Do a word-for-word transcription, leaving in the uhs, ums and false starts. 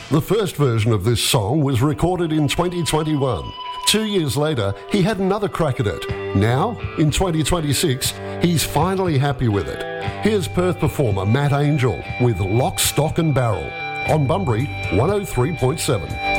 The first version of this song was recorded in twenty twenty-one. Two years later, he had another crack at it. Now, in twenty twenty-six, he's finally happy with it. Here's Perth performer Matt Angel with Lock, Stock and Barrel on Bunbury one oh three point seven.